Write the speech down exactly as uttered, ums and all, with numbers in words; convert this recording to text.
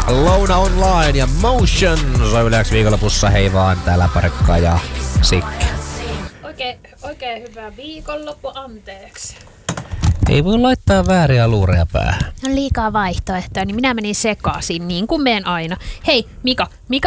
Louna Online ja Motion soi yleensä viikonlopussa. Hei vaan, täällä Parikka ja Sikke. Oikein, oikein hyvää viikonloppu, anteeksi. Ei voi laittaa vääriä luureja päähän. On liikaa vaihtoehtoja, niin minä menin sekaisin, niin kuin menen aina. Hei, Mika, Mika